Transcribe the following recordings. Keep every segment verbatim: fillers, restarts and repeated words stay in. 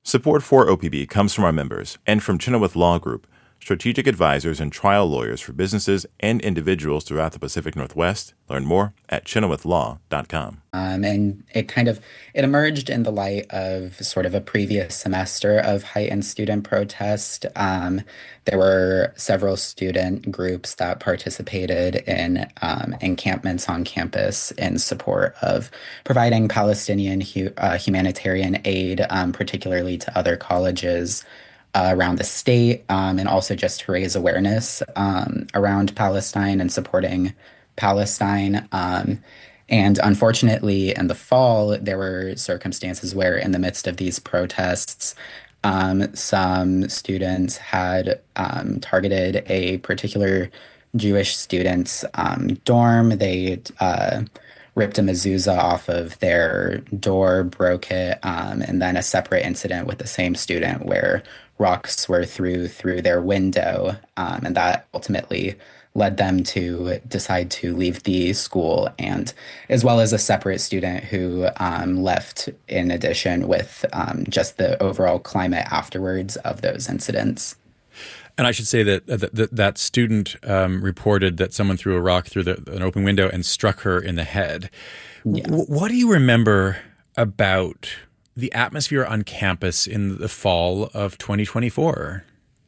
Support for O P B comes from our members and from Chenoweth Law Group, strategic advisors and trial lawyers for businesses and individuals throughout the Pacific Northwest. Learn more at chenoweth law dot com. Um, and it kind of, it emerged in the light of sort of a previous semester of heightened student protest. Um, there were several student groups that participated in um, encampments on campus in support of providing Palestinian hu- uh, humanitarian aid, um, particularly to other colleges uh, around the state, um, and also just to raise awareness um, around Palestine and supporting Palestine. Um, and unfortunately, in the fall, there were circumstances where, in the midst of these protests, um, some students had um, targeted a particular Jewish student's um, dorm. They uh, ripped a mezuzah off of their door, broke it, um, and then a separate incident with the same student where rocks were through through their window, um, and that ultimately led them to decide to leave the school, and as well as a separate student who um, left in addition with um, just the overall climate afterwards of those incidents. And I should say that uh, that, that student um, reported that someone threw a rock through the, an open window and struck her in the head. Yeah. W- what do you remember about the atmosphere on campus in the fall of twenty twenty-four?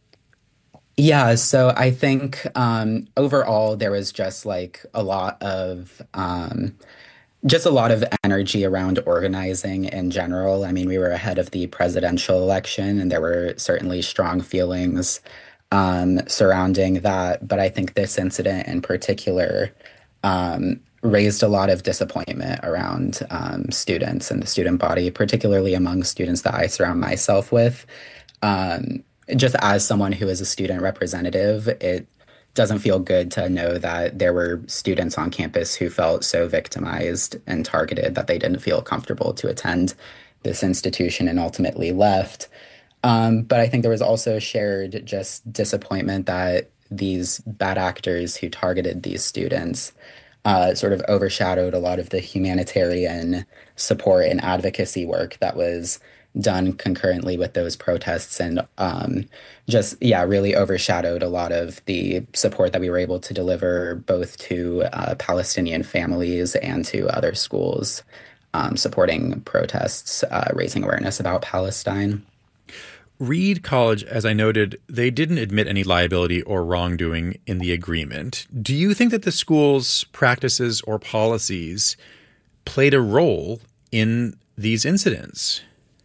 Yeah, so I think um, overall there was just like a lot of um, just a lot of energy around organizing in general. I mean, we were ahead of the presidential election, and there were certainly strong feelings um, surrounding that. But I think this incident in particular um, raised a lot of disappointment around um, students and the student body, particularly among students that I surround myself with. Um, Just as someone who is a student representative, it doesn't feel good to know that there were students on campus who felt so victimized and targeted that they didn't feel comfortable to attend this institution and ultimately left. Um, but I think there was also shared just disappointment that these bad actors who targeted these students uh, sort of overshadowed a lot of the humanitarian support and advocacy work that was done concurrently with those protests, and um, just, yeah, really overshadowed a lot of the support that we were able to deliver both to uh, Palestinian families and to other schools um, supporting protests, uh, raising awareness about Palestine. Reed College, as I noted, they didn't admit any liability or wrongdoing in the agreement. Do you think that the school's practices or policies played a role in these incidents?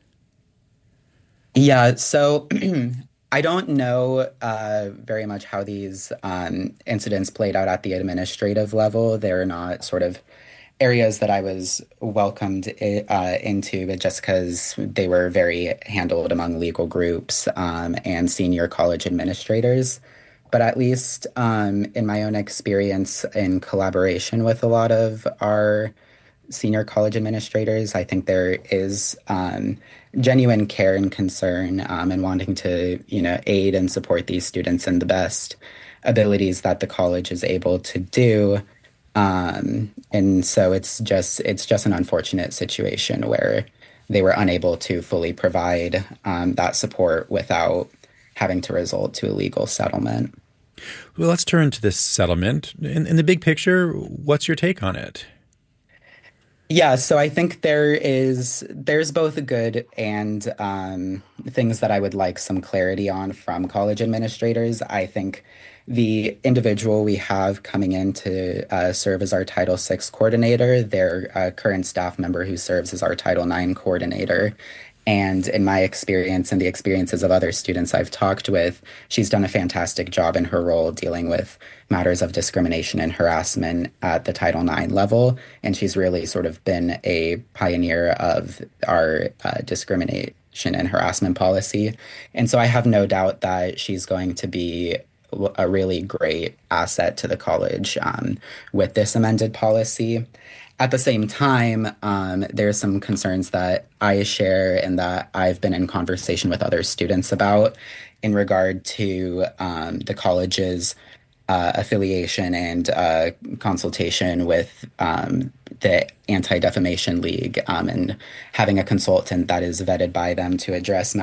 Yeah, so I don't know uh, very much how these um, incidents played out at the administrative level. They're not sort of areas that I was welcomed I- uh, into, but just because they were very handled among legal groups um, and senior college administrators. But at least um, in my own experience in collaboration with a lot of our senior college administrators, I think there is um, genuine care and concern um, and wanting to, you know, aid and support these students in the best abilities that the college is able to do. Um, and so it's just it's just an unfortunate situation where they were unable to fully provide um, that support without having to result to a legal settlement. Well, let's turn to this settlement. In, in the big picture, what's your take on it? Yeah, so I think there is there's both good and um, things that I would like some clarity on from college administrators. I think the individual we have coming in to uh, serve as our Title six coordinator, their uh, current staff member who serves as our Title nine coordinator. And in my experience and the experiences of other students I've talked with, she's done a fantastic job in her role dealing with matters of discrimination and harassment at the Title nine level. And she's really sort of been a pioneer of our uh, discrimination and harassment policy. And so I have no doubt that she's going to be a really great asset to the college um, with this amended policy. At the same time, um, there's some concerns that I share and that I've been in conversation with other students about in regard to um, the college's uh, affiliation and uh, consultation with um, the Anti-Defamation League um, and having a consultant that is vetted by them to address